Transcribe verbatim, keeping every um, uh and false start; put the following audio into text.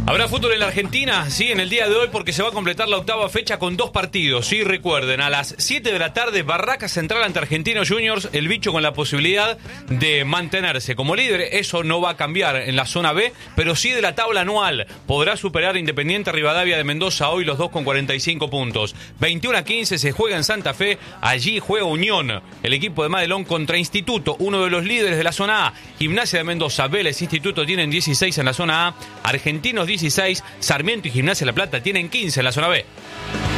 Habrá fútbol en la Argentina, sí, en el día de hoy, porque se va a completar la octava fecha con dos partidos. Sí, recuerden, a las siete de la tarde, Barraca Central ante Argentinos Juniors, el bicho con la posibilidad de mantenerse como líder. Eso no va a cambiar en la zona B, pero sí de la tabla anual. Podrá superar a Independiente Rivadavia de Mendoza, hoy los dos con cuarenta y cinco puntos. veintiuno a quince se juega en Santa Fe, allí juega Unión, el equipo de Madelón contra Instituto, uno de los líderes de la zona A. Gimnasia de Mendoza, Vélez, Instituto tienen dieciséis en la zona A, Argentinos dieciséis, Sarmiento y Gimnasia de La Plata tienen quince en la zona B.